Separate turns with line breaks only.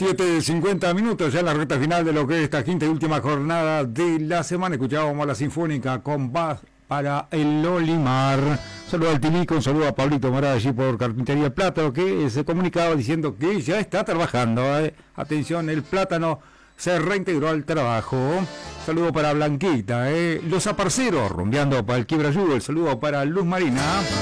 7:50 ya en la recta final de lo que es esta quinta y última jornada de la semana. Escuchábamos a la Sinfónica con Paz para el Olimar. Saludo al Tilico, un saludo a Pablito Morada allí por Carpintería Plátano, que se comunicaba diciendo que ya está trabajando. Atención, el plátano se reintegró al trabajo. Saludo para Blanquita, los aparceros rumbeando para el Quiebrayudo. El saludo para Luz Marina.